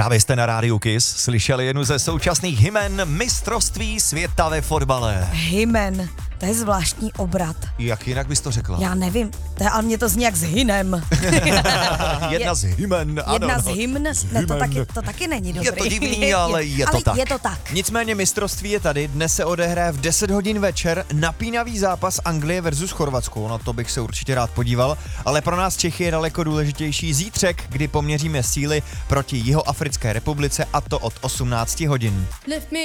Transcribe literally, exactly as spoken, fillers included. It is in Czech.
Právě jste na rádiu Kiss slyšeli jednu ze současných hymen mistrovství světa ve fotbale. Hymen, to je zvláštní obrat. Jak jinak bys to řekla? Já nevím, to je, ale mě to zní jak s hynem. Jedna z hymen, ano. Jedna no. z hymn, ne, to taky, to taky není dobrý. Je to divný, ale je to ale tak. je to tak. Nicméně mistrovství je tady, dnes se odehraje v deset hodin večer, napínavý zápas Anglie versus Chorvatsko, na to bych se určitě rád podíval, ale pro nás Čechy je daleko důležitější zítřek, kdy poměříme síly proti Jihoafrické republice, a to od osmnáct hodin.